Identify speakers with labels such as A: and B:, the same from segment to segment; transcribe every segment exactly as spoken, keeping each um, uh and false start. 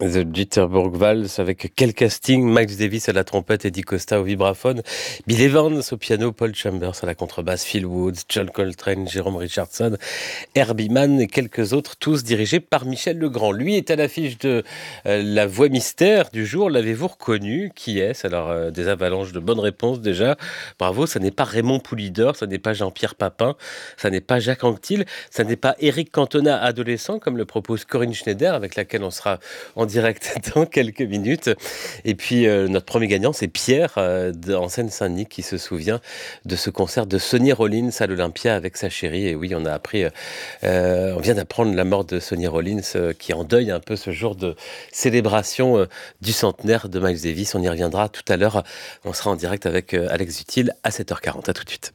A: The Jitterbug Waltz avec quel casting: Miles Davis à la trompette, Eddie Costa au vibraphone, Bill Evans au piano, Paul Chambers à la contrebasse, Phil Woods, John Coltrane, Jérôme Richardson, Herbie Mann et quelques autres, tous dirigés par Michel Legrand. Lui est à l'affiche de euh, la voix mystère du jour. L'avez-vous reconnu? Qui est-ce? Alors, euh, des avalanches de bonnes réponses déjà. Bravo, ça n'est pas Raymond Poulidor, ça n'est pas Jean-Pierre Papin, ça n'est pas Jacques Anquetil, ça n'est pas Éric Cantona adolescent, comme le propose Corinne Schneider, avec laquelle on sera en direct dans quelques minutes. Et puis euh, notre premier gagnant, c'est Pierre euh, de, en Seine-Saint-Denis, qui se souvient de ce concert de Sonny Rollins à l'Olympia avec sa chérie. Et oui, on a appris, euh, on vient d'apprendre la mort de Sonny Rollins, euh, qui endeuille un peu ce jour de célébration euh, du centenaire de Miles Davis. On y reviendra tout à l'heure. On sera en direct avec euh, Alex Dutil à sept heures quarante. À tout de suite.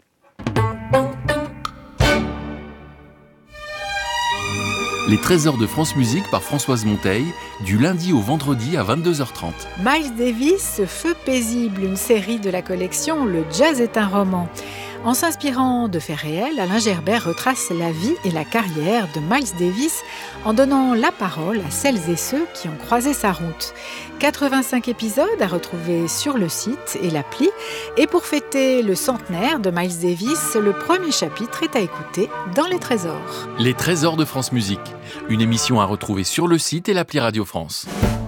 B: Les trésors de France Musique par Françoise Monteil, du lundi au vendredi à vingt-deux heures trente.
C: Miles Davis, Feu paisible, une série de la collection Le Jazz est un roman. En s'inspirant de faits réels, Alain Gerbert retrace la vie et la carrière de Miles Davis en donnant la parole à celles et ceux qui ont croisé sa route. quatre-vingt-cinq épisodes à retrouver sur le site et l'appli. Et pour fêter le centenaire de Miles Davis, le premier chapitre est à écouter dans Les Trésors.
B: Les trésors de France Musique, une émission à retrouver sur le site et l'appli Radio France.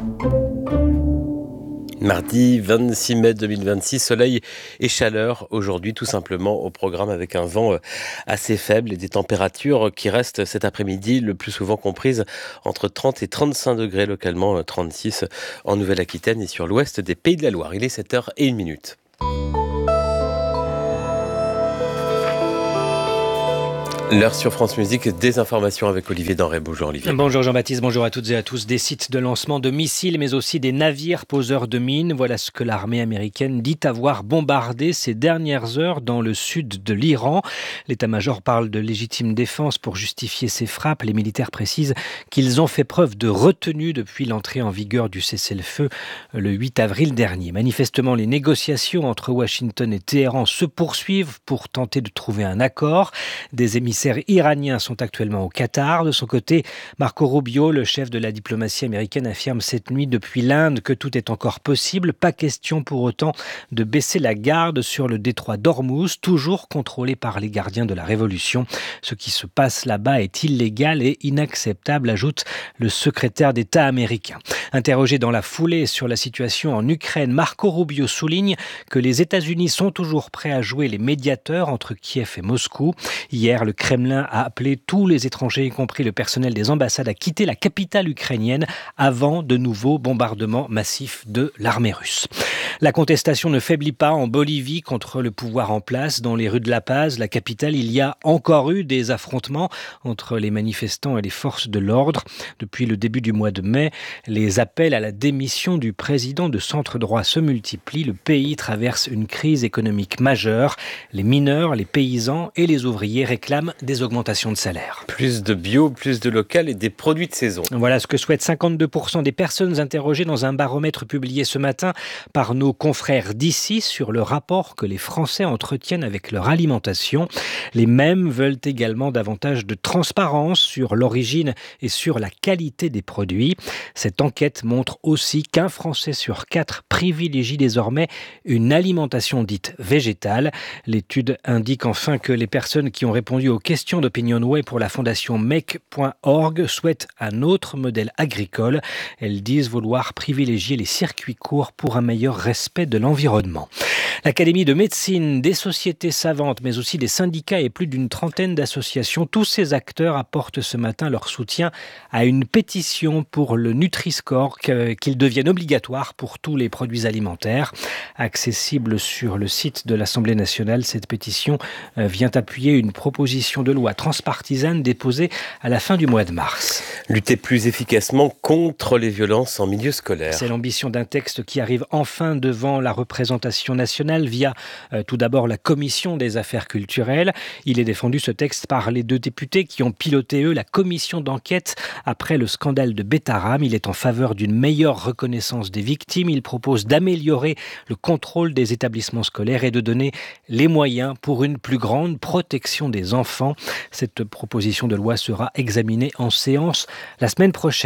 A: Mardi vingt-six mai deux mille vingt-six, soleil et chaleur aujourd'hui, tout simplement au programme, avec un vent assez faible et des températures qui restent cet après-midi le plus souvent comprises entre trente et trente-cinq degrés, localement trente-six en Nouvelle-Aquitaine et sur l'ouest des Pays de la Loire. Il est sept heures une minute. L'heure sur France Musique, des informations avec Olivier Denrey. Bonjour Olivier.
D: Bonjour Jean-Baptiste, bonjour à toutes et à tous. Des sites de lancement de missiles mais aussi des navires poseurs de mines. Voilà ce que l'armée américaine dit avoir bombardé ces dernières heures dans le sud de l'Iran. L'état-major parle de légitime défense pour justifier ces frappes. Les militaires précisent qu'ils ont fait preuve de retenue depuis l'entrée en vigueur du cessez-le-feu le huit avril dernier. Manifestement, les négociations entre Washington et Téhéran se poursuivent pour tenter de trouver un accord. Des émissaires Les émissaires iraniens sont actuellement au Qatar. De son côté, Marco Rubio, le chef de la diplomatie américaine, affirme cette nuit depuis l'Inde que tout est encore possible. Pas question pour autant de baisser la garde sur le détroit d'Ormuz, toujours contrôlé par les gardiens de la Révolution. Ce qui se passe là-bas est illégal et inacceptable, ajoute le secrétaire d'État américain. Interrogé dans la foulée sur la situation en Ukraine, Marco Rubio souligne que les États-Unis sont toujours prêts à jouer les médiateurs entre Kiev et Moscou. Hier, le Kremlin a appelé tous les étrangers, y compris le personnel des ambassades, à quitter la capitale ukrainienne avant de nouveaux bombardements massifs de l'armée russe. La contestation ne faiblit pas en Bolivie contre le pouvoir en place. Dans les rues de La Paz, la capitale, il y a encore eu des affrontements entre les manifestants et les forces de l'ordre. Depuis le début du mois de mai, les appels à la démission du président de centre-droit se multiplient. Le pays traverse une crise économique majeure. Les mineurs, les paysans et les ouvriers réclament des augmentations de salaire.
A: Plus de bio, plus de local et des produits de saison.
D: Voilà ce que souhaitent cinquante-deux pour cent des personnes interrogées dans un baromètre publié ce matin par nos confrères d'ici sur le rapport que les Français entretiennent avec leur alimentation. Les mêmes veulent également davantage de transparence sur l'origine et sur la qualité des produits. Cette enquête montre aussi qu'un Français sur quatre privilégie désormais une alimentation dite végétale. L'étude indique enfin que les personnes qui ont répondu aux questions d'OpinionWay pour la fondation make point org souhaitent un autre modèle agricole. Elles disent vouloir privilégier les circuits courts pour un meilleur respect de l'environnement. L'Académie de médecine, des sociétés savantes, mais aussi des syndicats et plus d'une trentaine d'associations, tous ces acteurs apportent ce matin leur soutien à une pétition pour le Nutri-Score, qu'il devienne obligatoire pour tous les produits alimentaires. Accessible sur le site de l'Assemblée nationale, cette pétition vient appuyer une proposition de loi transpartisane déposée à la fin du mois de mars.
A: Lutter plus efficacement contre les violences en milieu scolaire.
D: C'est l'ambition d'un texte qui arrive enfin devant la représentation nationale via euh, tout d'abord la commission des affaires culturelles. Il est défendu ce texte par les deux députés qui ont piloté eux la commission d'enquête après le scandale de Betaram. Il est en faveur d'une meilleure reconnaissance des victimes. Il propose d'améliorer le contrôle des établissements scolaires et de donner les moyens pour une plus grande protection des enfants. Cette proposition de loi sera examinée en séance la semaine prochaine.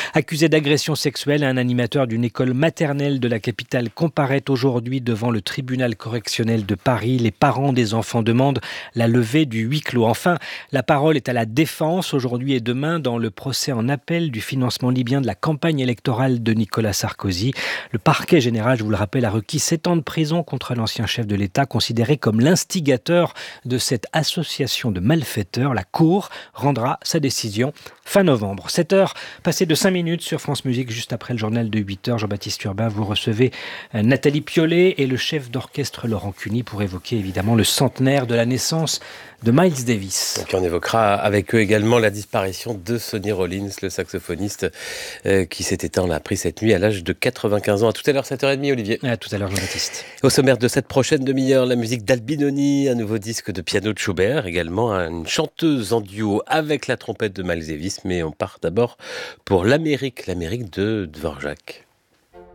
D: Accusé d'agression sexuelle, un animateur d'une école maternelle de la capitale comparaît aujourd'hui devant le tribunal correctionnel de Paris. Les parents des enfants demandent la levée du huis clos. Enfin, la parole est à la défense aujourd'hui et demain dans le procès en appel du financement libyen de la campagne électorale de Nicolas Sarkozy. Le parquet général, je vous le rappelle, a requis sept ans de prison contre l'ancien chef de l'État, considéré comme l'instigateur de cette association de malfaiteurs. La Cour rendra sa décision fin novembre. sept heures passées de cinq minutes sur France Musique, juste après le journal de huit heures. Jean-Baptiste Urbain, vous recevez Nathalie Piollet et le chef d'orchestre Laurent Cuny pour évoquer évidemment le centenaire de la naissance de Miles Davis.
A: Donc on évoquera avec eux également la disparition de Sonny Rollins, le saxophoniste euh, qui s'est éteint, on l'a appris cette nuit à l'âge de quatre-vingt-quinze ans. À tout à l'heure, sept heures trente, Olivier.
D: À tout à l'heure, Jean-Baptiste.
A: Au sommaire de cette prochaine demi-heure, la musique d'Albinoni, un nouveau disque de piano de Schubert, également une chanteuse en duo avec la trompette de Miles Davis, mais on part d'abord pour l'Amérique, l'Amérique de Dvorak.